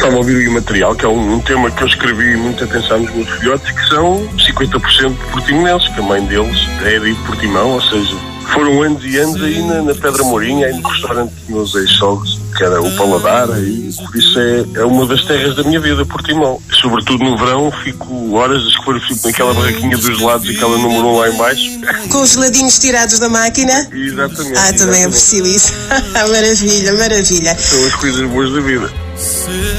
estava a ouvir o Imaterial, que é um tema que eu escrevi muito a pensar nos meus filhotes, que são 50% portimonenses, que a mãe deles é de Portimão, ou seja, foram anos e anos aí na Pedra Mourinha, aí no restaurante dos meus ex-sogros, que era o Paladar, e por isso é uma das terras da minha vida, Portimão. Sobretudo no verão, fico horas a escolher, fico naquela barraquinha dos gelados, aquela número 1 lá em baixo. Com os geladinhos tirados da máquina? Exatamente. Também aprecio isso. Maravilha, maravilha. São as coisas boas da vida.